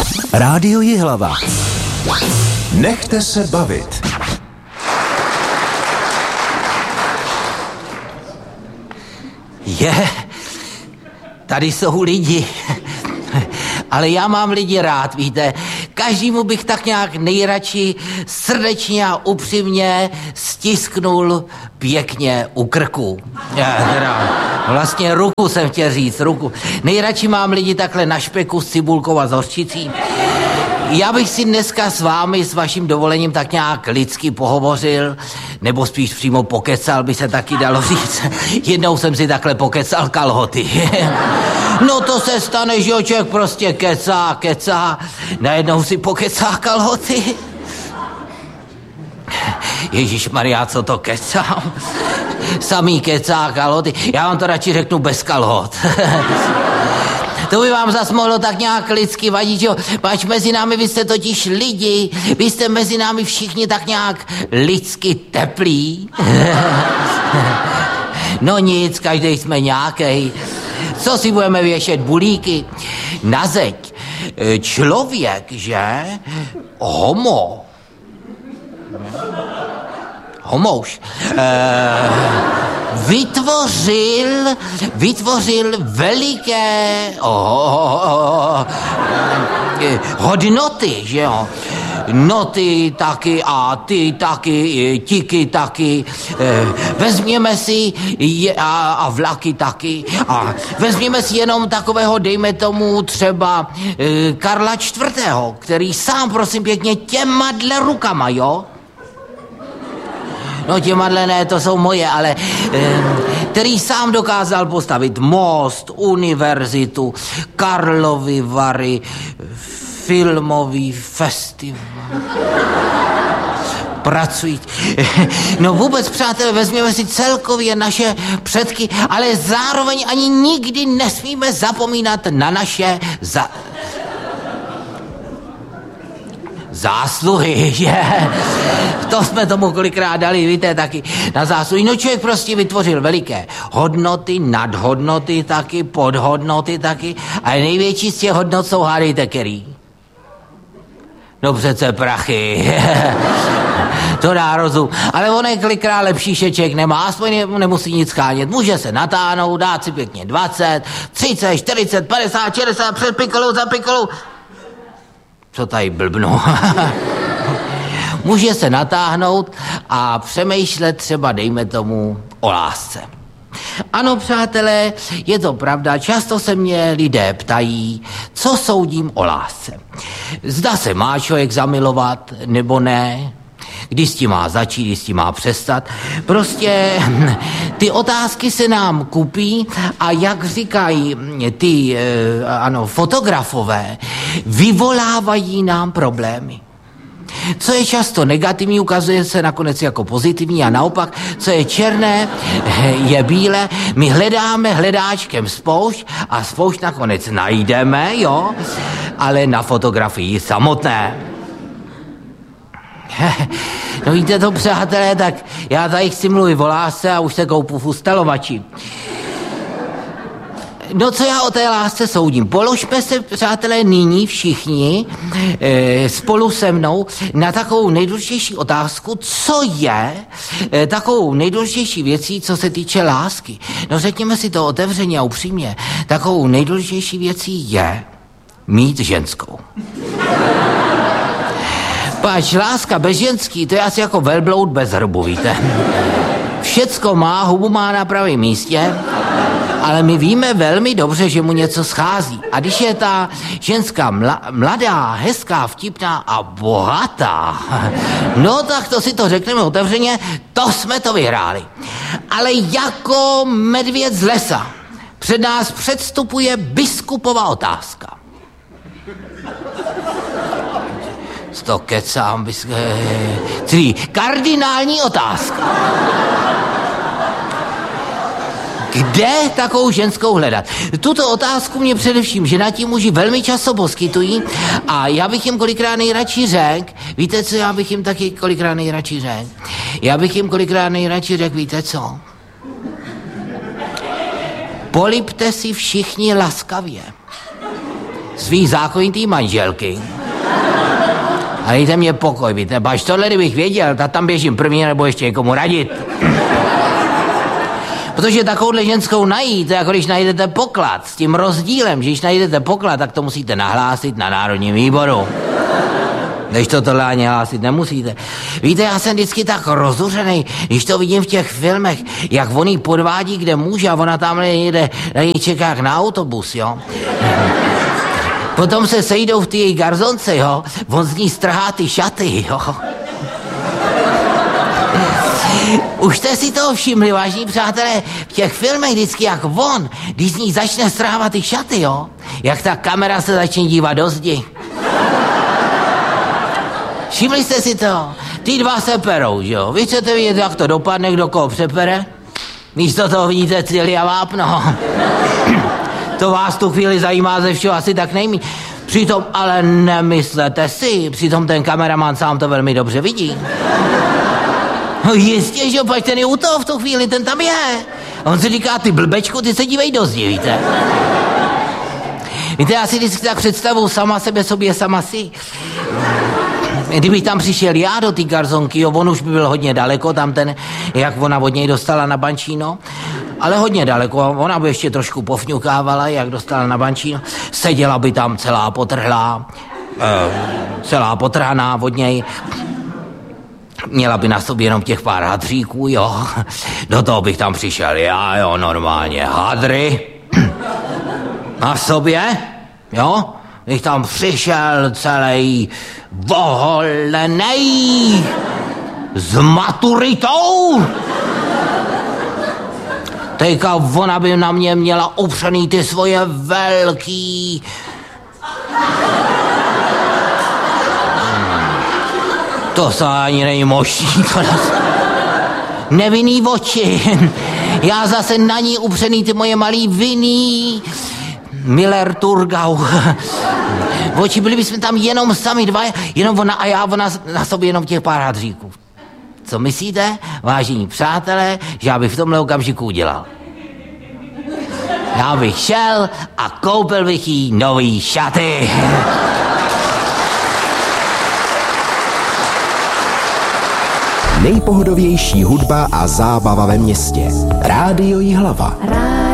Rádio Jihlava. Nechte se bavit. Tady jsou lidi. Ale já mám lidi rád, víte. Každému bych tak nějak nejradši srdečně a upřímně stisknul pěkně u krku. Vlastně ruku jsem chtěl říct, ruku. Nejradši mám lidi takhle na špeku s cibulkou a s hořčicí. Já bych si dneska s vámi, s vaším dovolením, tak nějak lidsky pohovořil, nebo spíš přímo pokecal, by se taky dalo říct. Jednou jsem si takhle pokecal kalhoty. No to se stane, že člověk prostě kecá, najednou si pokecá kalhoty. Ježišmarja, co to kecám? Samý kecá kalhoty. Já vám to radši řeknu bez kalhot. To by vám zas mohlo tak nějak lidsky vadit, jo? Pač mezi námi, vy jste totiž lidi, vy jste mezi námi všichni tak nějak lidsky teplí. No nic, každý jsme nějakej. Co si budeme věšet bulíky na zeď? Člověk, že? Homouš. Vytvořil veliké hodnoty, že jo? Noty taky a ty taky, tiky taky, vezměme si a vlaky taky a vezměme si jenom takového, dejme tomu třeba Karla IV., který sám, prosím pěkně, těmadle rukama, jo? No těmadle ne, to jsou moje, ale který sám dokázal postavit most, univerzitu, Karlovy Vary, filmový festival. Pracují. No vůbec, přátelé, vezměme si celkově naše předky, ale zároveň ani nikdy nesmíme zapomínat na naše zásluhy, že? To jsme tomu kolikrát dali, víte, taky na zásluhy. No člověk prostě vytvořil veliké hodnoty, nadhodnoty taky, podhodnoty taky, ale největší z těch hodnot jsou, hádejte, který? No přece prachy. To dá rozum. Ale on je kolikrát lepší, že člověk nemá, aspoň nemusí nic schánět. Může se natáhnout, dát si pěkně 20, 30, 40, 50, 60, před pikolou, za pikolou. Co tady blbnu? Může se natáhnout a přemýšlet třeba, dejme tomu, o lásce. Ano, přátelé, je to pravda, často se mě lidé ptají, co soudím o lásce. Zda se má člověk zamilovat, nebo ne, kdy s tím má začít, kdy s tím má přestat. Prostě ty otázky se nám kupí a jak říkají ty fotografové, vyvolávají nám problémy. Co je často negativní, ukazuje se nakonec jako pozitivní a naopak, co je černé, je bílé. My hledáme hledáčkem spoušť a spoušť nakonec najdeme, jo, ale na fotografii samotné. No víte to, přátelé, tak já tady chci mluvit o lásce a už se koupu v ustalovači. No co já o té lásce soudím? Položme se, přátelé, nyní všichni spolu se mnou na takovou nejdůležitější otázku, co je takovou nejdůležitější věcí, co se týče lásky. No řekněme si to otevřeně a upřímně. Takovou nejdůležitější věcí je mít ženskou. Páč láska bez ženský, to je asi jako velbloud bez hrbu, víte. Všecko má, hubu má na pravém místě, ale my víme velmi dobře, že mu něco schází. A když je ta ženská mladá, hezká, vtipná a bohatá, no tak to si to řekneme otevřeně, to jsme to vyhráli. Ale jako medvěd z lesa před nás předstupuje biskupova otázka. To kecám, kardinální otázka. Kde takovou ženskou hledat? Tuto otázku mě především ženatí muži velmi často poskytují a já bych jim kolikrát nejradši řekl, víte co, já bych jim taky kolikrát nejradši řekl? Já bych jim kolikrát nejradši řekl, víte co? Polipte si všichni laskavě svý zákonitý manželky. A dejte mě pokoj, víte, baž tohle, kdybych věděl, tak tam běžím první nebo ještě někomu radit. Protože takovouhle ženskou najít, to jako když najdete poklad, s tím rozdílem, že když najdete poklad, tak to musíte nahlásit na Národním výboru. Když to tohle ani hlásit nemusíte. Víte, já jsem vždycky tak rozuřenej, když to vidím v těch filmech, jak on jí podvádí, kde může a ona tam jede, na něj čeká jak na autobus, jo. Potom se sejdou v té její garzonce, jo. On z ní strhá ty šaty, jo. Už jste si toho všimli, vážní přátelé, v těch filmech vždycky jak on, když z ní začne strhávat ty šaty, jo. Jak ta kamera se začne dívat do zdi. Všimli jste si to? Ty dva se perou, že jo? Vy chcete vidět, jak to dopadne, kdo koho přepere? Místo toho vidíte cíly a vápno. To vás tu chvíli zajímá ze všeho asi tak nejmí. Přitom ale nemyslete si, přitom ten kameraman sám to velmi dobře vidí. No jistě, že opač ten je u toho v tu chvíli, ten tam je. A on si říká, ty blbečku, ty se dívej do zdi, víte? Víte, já si vždycky tak představu sama sebe sobě, sama si. Kdybych tam přišel já do té garzonky, jo, on už by byl hodně daleko, tam ten, jak ona od něj dostala na bančíno, ale hodně daleko, ona by ještě trošku pofňukávala, jak dostala na bančíno, seděla by tam celá potrhlá, celá potrhaná od něj, měla by na sobě jenom těch pár hadříků, jo, do toho bych tam přišel já, jo, normálně, hadry, na sobě, jo, bych tam přišel celý voholenej s maturitou. Teďka ona by na mě měla upřený ty svoje velký... To se ani není možný. Nevinný oči. Já zase na ní upřený ty moje malý vinný... Miller Turgau. Oči byli bychom tam jenom sami dva, jenom ona a já, ona na sobě jenom těch pár hadříků. Co myslíte, vážení přátelé, že já bych v tomhle okamžiku udělal? Já bych šel a koupil bych jí nový šaty. Nejpohodovější hudba a zábava ve městě. Rádio Jihlava.